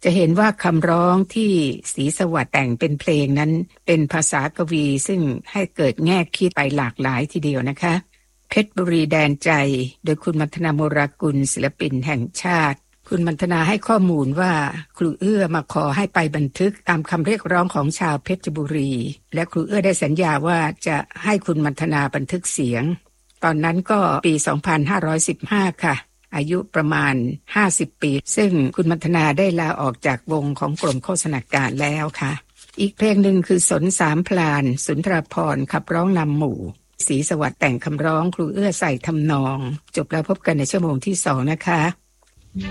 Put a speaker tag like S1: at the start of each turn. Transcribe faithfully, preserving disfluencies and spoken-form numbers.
S1: จะเห็นว่าคำร้องที่ศรีสวัสดิ์แต่งเป็นเพลงนั้นเป็นภาษากวีซึ่งให้เกิดแง่คิดไปหลากหลายทีเดียวนะคะเพชรบุรีแดนใจโดยคุณมัทนาโมรากุลศิลปินแห่งชาติคุณมัทนาให้ข้อมูลว่าครูเอื้อมาขอให้ไปบันทึกตามคำเรียกร้องของชาวเพชรบุรีและครูเอื้อได้สัญญาว่าจะให้คุณมัทนาบันทึกเสียงตอนนั้นก็ปีสองพันห้าร้อยสิบห้าค่ะอายุประมาณห้าสิบปีซึ่งคุณมัทนาได้ลาออกจากวงของกรมโฆษณาการแล้วค่ะอีกเพลงหนึ่งคือสนสามพลานสุนทรภรณ์ขับร้องนำหมู่ศรีสวัสดิ์แต่งคำร้องครูเอื้อใส่ทำนองจบแล้วพบกันในชั่วโมงที่สองนะคะ